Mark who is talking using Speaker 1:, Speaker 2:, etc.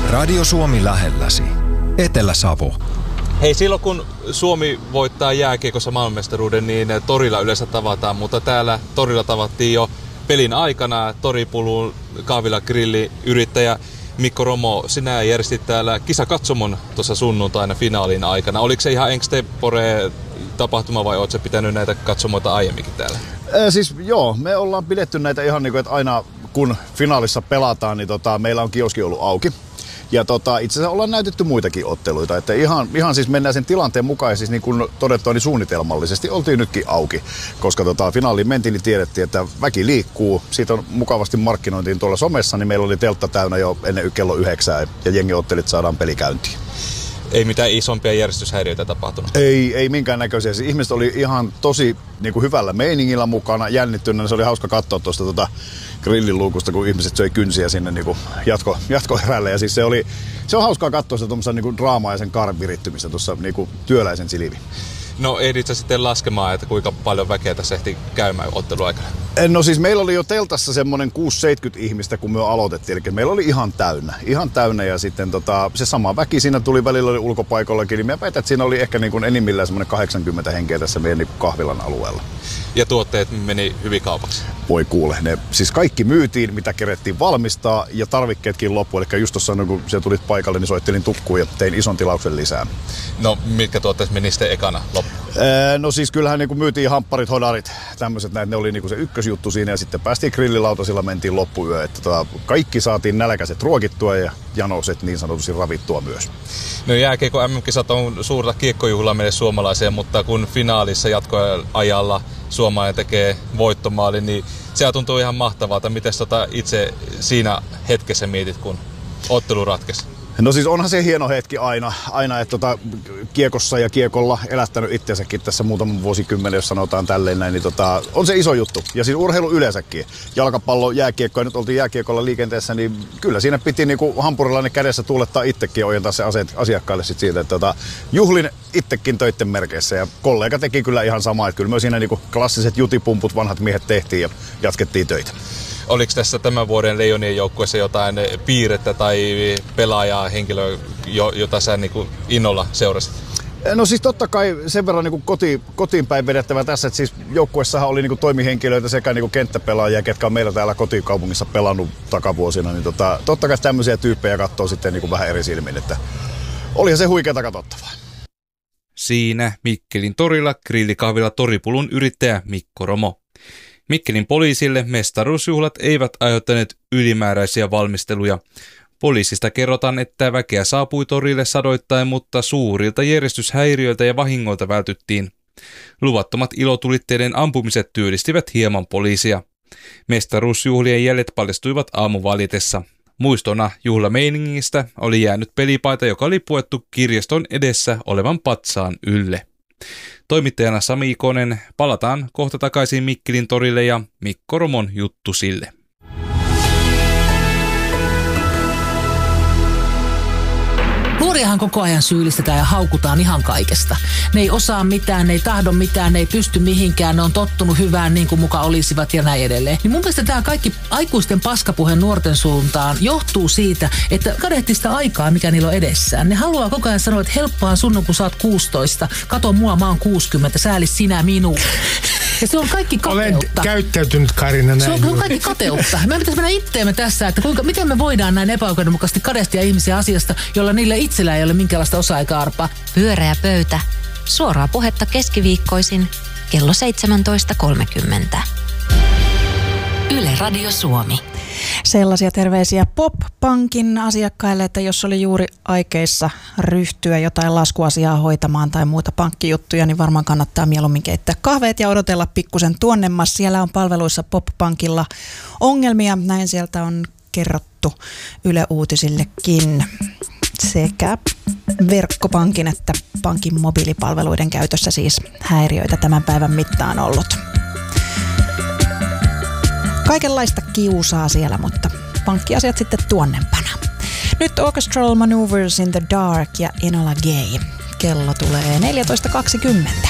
Speaker 1: Radio Suomi lähelläsi. Etelä-Savo.
Speaker 2: Hei, silloin kun Suomi voittaa jääkiekossa maailmanmestaruuden, niin torilla yleensä tavataan, mutta täällä torilla tavattiin jo pelin aikana. Toripulun kahvila grilliyrittäjä Mikko Romo, sinä järjestit täällä kisakatsomon tuossa sunnuntaina finaalin aikana. Oliko se ihan extempore tapahtuma vai ootko pitänyt näitä katsomoita aiemminkin täällä?
Speaker 3: Siis joo, me ollaan pidetty näitä ihan niin kuin, että aina kun finaalissa pelataan, niin meillä on kioski ollut auki. Ja itse asiassa ollaan näytetty muitakin otteluita, että ihan siis mennään sen tilanteen mukaan, siis niin kuin todettua, niin suunnitelmallisesti oltiin nytkin auki, koska finaaliin mentiin, niin tiedettiin, että väki liikkuu, siitä on mukavasti markkinointiin tuolla somessa, niin meillä oli teltta täynnä jo ennen kello 9 ja jengiottelit saadaan pelikäyntiin.
Speaker 2: Ei mitään isompia järjestyshäiriöitä tapahtunut?
Speaker 3: Ei minkäännäköisiä. Siis ihmiset oli ihan tosi niin kuin hyvällä meiningillä mukana, jännittyneenä. Se oli hauska katsoa tuosta grillin luukusta, kun ihmiset söi kynsiä sinne niin jatkoerälle. Ja siis se on hauskaa katsoa sitä tuommoista niin kuin draamaa ja sen kaaren virittymistä tuossa niin työläisen silivin.
Speaker 2: No ehdit sä sitten laskemaan, että kuinka paljon väkeä tässä ehti käymään otteluaikana?
Speaker 3: No siis meillä oli jo teltassa semmoinen 6-70 ihmistä, kun me aloitettiin. Eli meillä oli ihan täynnä ja sitten se sama väki siinä tuli välillä oli ulkopaikallakin. Niin mä väitän, että siinä oli ehkä niin kuin enimmillään semmoinen 80 henkeä tässä meidän niin kuin kahvilan alueella.
Speaker 2: Ja tuotteet meni hyvin kaupaksi?
Speaker 3: Voi kuule, ne siis kaikki myytiin, mitä kerettiin valmistaa ja tarvikkeetkin loppu. Eli just tuossa, kun sä tulit paikalle, niin soittelin tukkuun ja tein ison tilauksen lisää.
Speaker 2: No mitkä tuotteet meni sitten ekana loppuun?
Speaker 3: No siis kyllähän niin myytiin hampparit, hodarit, tämmöiset näitä, ne oli niin se ykkösjuttu siinä ja sitten päästiin grillilautasilla, mentiin loppuyö. Että kaikki saatiin nälkäiset ruokittua ja janoset niin sanotusti ravittua myös.
Speaker 2: No jääkiekko MM-kisat on suurta kiekkojuhlaa meille suomalaisia, mutta kun finaalissa jatkoajalla suomalainen tekee voittomaali, niin se tuntuu ihan mahtavalta. Miten itse siinä hetkessä mietit, kun ottelu ratkesi?
Speaker 3: No siis onhan se hieno hetki aina että kiekossa ja kiekolla elättänyt itsensäkin tässä muutaman vuosikymmenen, jos sanotaan tälleen näin, niin on se iso juttu. Ja siis urheilu yleensäkin. Jalkapallo, jääkiekko ja nyt oltiin jääkiekolla liikenteessä, niin kyllä siinä piti niinku hampurilainen kädessä tuulettaa itsekin ja ojentaa se asiakkaille sit siitä, että juhlin itsekin töitten merkeissä ja kollega teki kyllä ihan samaa, että kyllä me siinä niinku klassiset jutipumput vanhat miehet tehtiin ja jatkettiin töitä.
Speaker 2: Oliko tässä tämän vuoden Leijonien joukkueessa jotain piirrettä tai pelaajaa, henkilöä, jota sä niin kuin innolla seurasit?
Speaker 3: No siis totta kai sen verran niin kotiin päin vedettävä tässä, että siis joukkueessahan oli niin kuin toimihenkilöitä sekä niin kuin kenttäpelaajia, ketkä on meillä täällä kotikaupungissa pelannut takavuosina, niin totta kai tämmöisiä tyyppejä katsoo sitten niin kuin vähän eri silmin, että olihan se huikeata katsottavaa.
Speaker 4: Siinä Mikkelin torilla grillikahvila Toripulun yrittäjä Mikko Romo. Mikkelin poliisille mestaruusjuhlat eivät aiheuttaneet ylimääräisiä valmisteluja. Poliisista kerrotaan, että väkeä saapui torille sadoittain, mutta suurilta järjestyshäiriöiltä ja vahingoilta vältyttiin. Luvattomat ilotulitteiden ampumiset työllistivät hieman poliisia. Mestaruusjuhlien jäljet paljastuivat aamuvalitessa. Muistona juhlameiningistä oli jäänyt pelipaita, joka oli puettu kirjaston edessä olevan patsaan ylle. Toimittajana Sami Ikonen, palataan kohta takaisin Mikkelin torille ja Mikko Romon juttu sille.
Speaker 5: Nuoriahan koko ajan syyllistetään ja haukutaan ihan kaikesta. Ne ei osaa mitään, ne ei tahdo mitään, ne ei pysty mihinkään, ne on tottunut hyvään niin kuin muka olisivat ja näin edelleen. Niin mun mielestä tämä kaikki aikuisten paskapuhe nuorten suuntaan johtuu siitä, että kadehtii sitä aikaa, mikä niillä on edessään. Ne haluaa koko ajan sanoa, että helppoa sun, kun sä oot 16, kato mua, mä oon 60, sääli sinä minua. Ja se on kaikki kateutta.
Speaker 6: Olen käyttäytynyt, Karina, näin.
Speaker 5: Se on kaikki kateutta. Me pitäisi mennä itteemme tässä, että miten me voidaan näin epäoikeudenmukaisesti kadehtia ihmisiä asiasta, jolla niillä itsellä ei ole minkäänlaista osaa eikä arpaa.
Speaker 7: Pyöreä pöytä. Suoraa puhetta keskiviikkoisin kello 17.30. Yle Radio Suomi.
Speaker 8: Sellaisia terveisiä Pop-Punkin asiakkaille, että jos oli juuri aikeissa ryhtyä jotain laskuasiaa hoitamaan tai muita pankkijuttuja, niin varmaan kannattaa mieluummin keittää kahveet ja odotella pikkusen tuonnemmas. Siellä on palveluissa Pop-Punkilla ongelmia, näin sieltä on kerrottu Yle Uutisillekin. Sekä verkkopankin että pankin mobiilipalveluiden käytössä siis häiriöitä tämän päivän mittaan ollut. Kaikenlaista kiusaa siellä, mutta pankkiasiat sitten tuonnempana. Nyt Orchestral Maneuvers in the Dark ja Enola Gay. Kello tulee 14.20.